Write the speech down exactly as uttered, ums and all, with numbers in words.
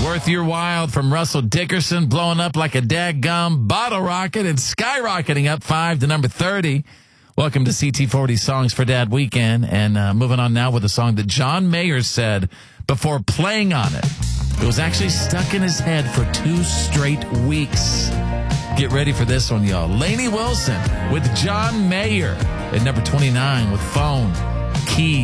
Worth Your While from Russell Dickerson, blowing up like a daggum bottle rocket and skyrocketing up five to number thirty. Welcome to C T forty Songs for Dad Weekend. And uh, moving on now with a song that John Mayer said before playing on it. It was actually stuck in his head for two straight weeks. Get ready for this one, y'all. Lainey Wilson with John Mayer at number twenty-nine with Phone Key.